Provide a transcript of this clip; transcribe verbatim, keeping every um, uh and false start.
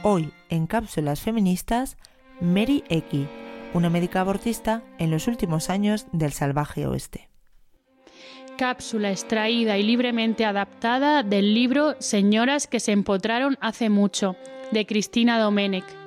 Hoy, en Cápsulas Feministas, Mary Eki, una médica abortista en los últimos años del salvaje oeste. Cápsula extraída y libremente adaptada del libro Señoras que se empotraron hace mucho, de Cristina Domènech.